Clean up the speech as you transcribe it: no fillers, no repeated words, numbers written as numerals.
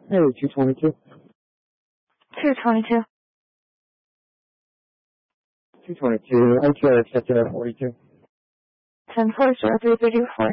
Hey, 222. 222. 222. OTR accepted at 42. 10-4, 0334.